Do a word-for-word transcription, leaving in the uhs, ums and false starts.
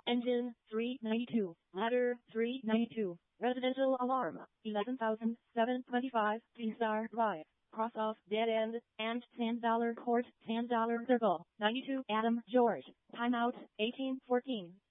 Engine, three ninety-two. Ladder, three ninety-two. Residential alarm, eleven thousand seven hundred twenty-five. P-Star Drive. Cross off dead end, and ten dollar court, ten dollar circle. ninety-two Adam George. Timeout, eighteen fourteen.